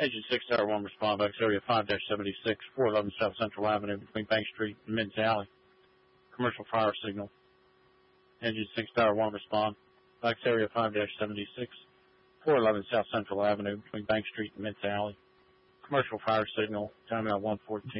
Engine 6 Tower 1 respond, Box Area 5-76, 411 South Central Avenue between Bank Street and Mintz Alley. Commercial fire signal. Engine 6 Tower 1 respond, Box Area 5-76, 411 South Central Avenue between Bank Street and Mintz Alley. Commercial fire signal, time out 114.